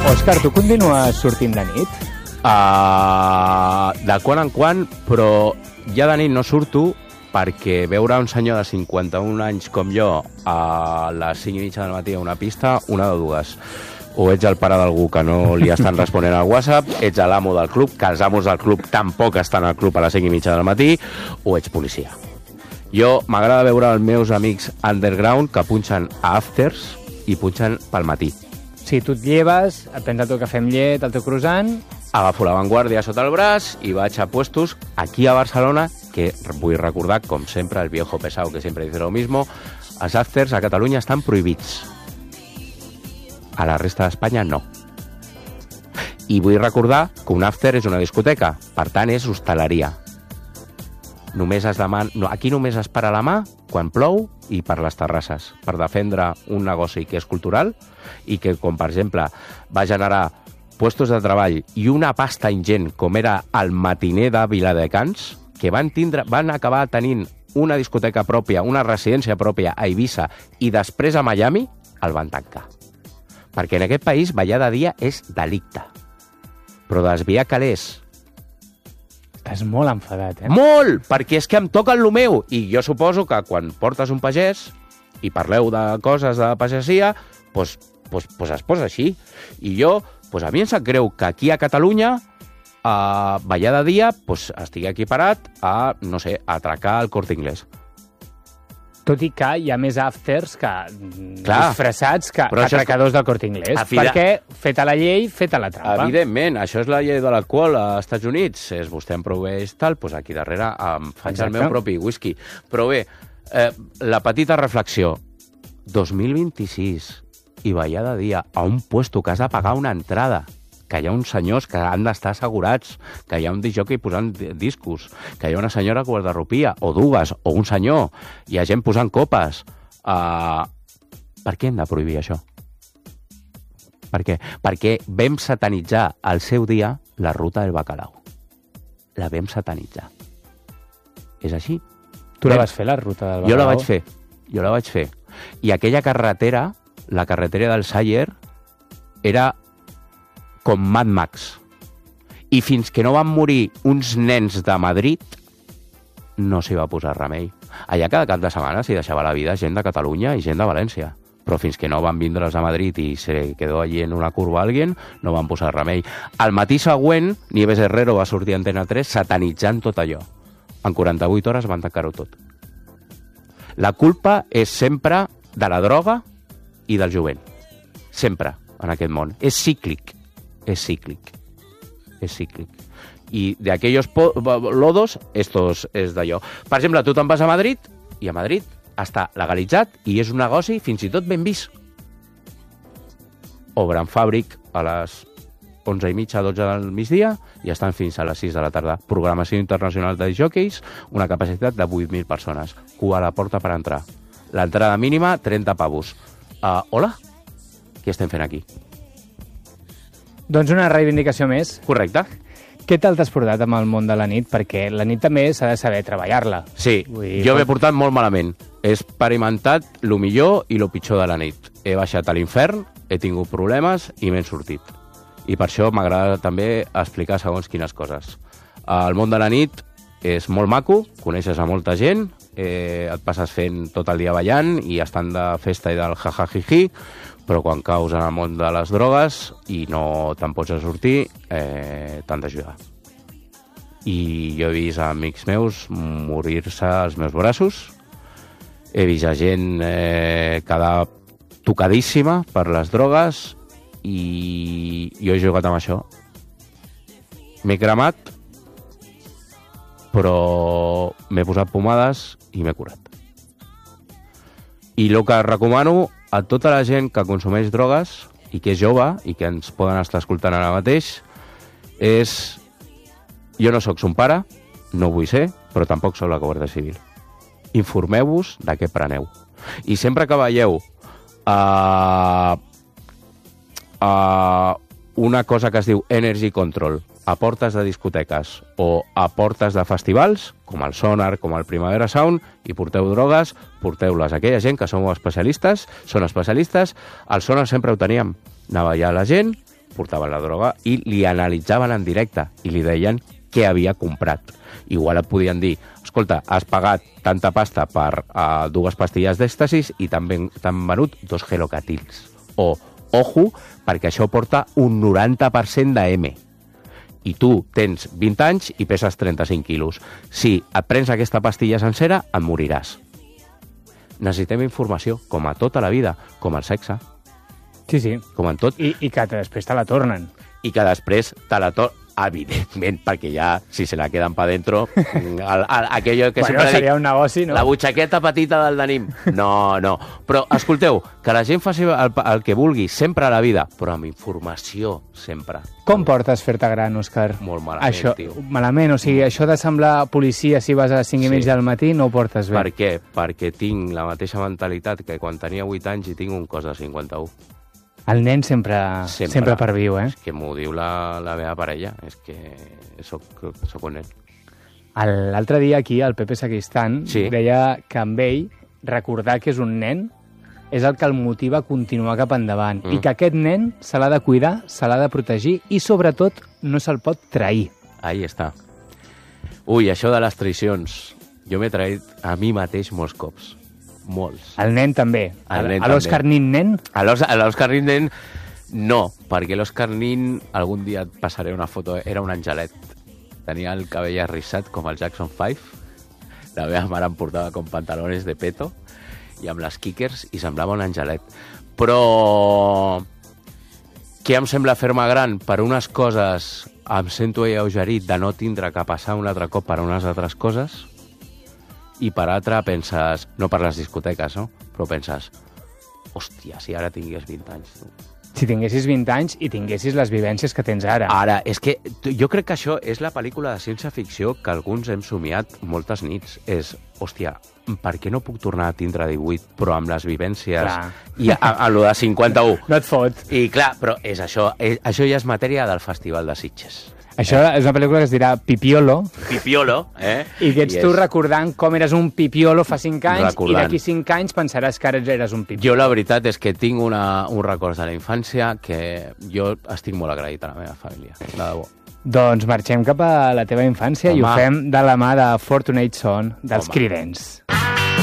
Òscar, tu continues sortint de nit? De quan en quan, però ja de nit no surto perquè veure un senyor de 51 anys com jo a les 5:30 del matí a una pista, una de dues. O ets el pare d'algú que no li estan responent al WhatsApp, ets l'amo del club, que els amos del club tampoc estan al club a les 5:30 del matí, o ets policia. Jo m'agrada veure els meus amics underground que punxen a afters i punxen pel matí. Si tu et lleves, et prens el teu cafè amb llet, el teu croissant... Agafo la Vanguardia sota el braç i vaig a puestos aquí a Barcelona, que vull recordar, com sempre, el viejo pesado que sempre dice lo mismo, els afters a Catalunya estan prohibits. A la resta d'Espanya no. I vull recordar que un after és una discoteca, per tant és hostaleria. Només es demana... No, aquí només es para la mà quan plou i per les terrasses, per defendre un negoci que és cultural i que, com per exemple, va generar puestos de treball i una pasta ingent, com era el matiner de Viladecans, que van acabar tenint una discoteca pròpia, una residència pròpia a Eivissa i després a Miami, el van tancar. Perquè en aquest país ballar de dia és delicte. Però desviar calés... Estàs molt enfadat, eh? Molt! Perquè és que em toca el meu. I jo suposo que quan portes un pagès i parleu de coses de pagesia, pues es posa així. I jo, a mi em sap greu que aquí a Catalunya, a ballar de dia, estigui equiparat a, no sé, a atracar el Corte Inglés. Tot i que hi ha més afters que disfressats que atracadors del Corte Inglés. Perquè feta la llei, feta la trampa. Evidentment, això és la llei de l'alcohol als Estats Units. És vostè em proveix tal, doncs aquí darrere em faig el meu propi whisky. Però bé, la petita reflexió. 2026 i ballar de dia a un puesto que has de pagar una entrada, que hi ha uns senyors que han d'estar assegurats, que hi ha un disjockey posant discos, que hi ha una senyora guardarropia, o dues, o un senyor, hi ha gent posant copes. Per què hem de prohibir això? Per què? Perquè vam satanitzar al seu dia la ruta del bacalao. La vam satanitzar. És així. Tu la vas fer, la ruta del bacalao? Jo la vaig fer. I aquella carretera, la carretera del Sayer, era com Mad Max. I fins que no van morir uns nens de Madrid, no s'hi va posar remei. Allà cada cap de setmana s'hi deixava la vida gent de Catalunya i gent de València. Però fins que no van vindre els de Madrid i se quedó allí en una curva alguien, no van posar remei. Al matí següent, Nieves Herrero va sortir a Antena 3 satanitzant tot allò. En 48 hores van tancar-ho tot. La culpa és sempre de la droga i del jovent. Sempre, en aquest món. És cíclic. És cíclic. I d'aquells lodos, estos és d'allò. Per exemple, tu te'n vas a Madrid, i a Madrid està legalitzat i és un negoci fins i tot ben vist. Obren fàbric a les 11:30, 12 del migdia i estan fins a les 6 de la tarda. Programació internacional de jockeys, una capacitat de 8.000 persones. Cua a la porta per entrar. L'entrada mínima, 30 pavos. Hola? Què estem fent aquí? Doncs una reivindicació més. Correcte. Què tal t'has portat amb el món de la nit? Perquè la nit també s'ha de saber treballar-la. Sí, jo m'he portat molt malament. He experimentat lo millor i lo pitjor de la nit. He baixat a l'infern, he tingut problemes i m'he sortit. I per això m'agrada també explicar segons quines coses. El món de la nit és molt maco, coneixes a molta gent, et passes fent tot el dia ballant i estant de festa i del jajajiji, però quan caus en el món de les drogues i no te'n pots sortir, t'han d'ajudar. I jo he vist amics meus morir-se als meus braços, he vist a gent quedar tocadíssima per les drogues i jo he jugat amb això. M'he cremat, però m'he posat pomades i m'he curat. I el que recomano a tota la gent que consumeix drogues i que és jove i que ens poden estar escoltant ara mateix és... Jo no sóc son pare, no ho vull ser, però tampoc sóc la Guàrdia Civil. Informeu-vos de què preneu. I sempre que veieu una cosa que es diu Energy Control a portes de discoteques o a portes de festivals, com el Sonar, com el Primavera Sound, i porteu drogues, porteu-les. Aquella gent que són especialistes, al Sonar sempre ho teníem. Anava allà la gent, portaven la droga i li analitzaven en directe i li deien què havia comprat. Igual et podien dir, escolta, has pagat tanta pasta per 2 pastilles d'èxtasis i t'han venut 2 gelocatils. O, ojo, perquè això porta un 90% de M. I tu tens 20 anys i peses 35 quilos. Si et prens aquesta pastilla sencera, et moriràs. Necessitem informació, com a tota la vida, com el sexe. Sí. Com en tot. I que després te la tornen. I que després te la tornen, evidentment, perquè ja, si se la queden pa dentro, aquello que sempre seria dic, un negoci, no? La butxaqueta petita del denim. No. Però, escolteu, que la gent faci el que vulgui, sempre a la vida, però amb informació, sempre. Com portes fer-te gran, Òscar? Molt malament, tio. Malament, o sigui, això de semblar policia si vas a les 5:30 del matí no ho portes bé. Per què? Perquè tinc la mateixa mentalitat que quan tenia 8 anys i tinc un cos de 51. El nen sempre perviu, És que m'ho diu la meva parella, és que soc un nen. L'altre dia aquí, el Pepe Sacristán deia que amb ell recordar que és un nen és el que el motiva a continuar cap endavant i que aquest nen se l'ha de cuidar, se l'ha de protegir i, sobretot, no se'l pot trair. Ahí està. Ui, això de les traïcions. Jo m'he traït a mi mateix molts cops. Molts. El nen també. A l'Òscar Nin nen? A l'Òscar Nin nen no, perquè l'Òscar Nin algun dia et passaré una foto, era un angelet. Tenia el cabell arrissat com el Jackson 5. La meva mare em portava com pantalones de peto i amb les kickers i semblava un angelet. Però què em sembla fer-me gran? Per unes coses em sento alleugerit de no tindre que passar un altre cop per unes altres coses. I per altra penses, no per les discoteques, no? Però penses, hòstia, si ara tingués 20 anys. Tu. Si tinguessis 20 anys i tinguessis les vivències que tens ara. Ara, és que jo crec que això és la pel·lícula de ciència-ficció que alguns hem somiat moltes nits. És, hòstia, per què no puc tornar a tindre 18, però amb les vivències... Clar. I a lo de 51. No et fot. I clar, però és això ja és matèria del Festival de Sitges. Això és una pel·lícula que es dirà Pipiolo. Pipiolo, I que ets tu recordant com eres un pipiolo fa 5 anys i d'aquí 5 anys pensaràs que ara eres un pipiolo. Jo la veritat és que tinc un record de la infància que jo estic molt agraït a la meva família, de debò. Doncs marxem cap a la teva infància i ho fem de la mà de Fortunate Son, dels Creedence.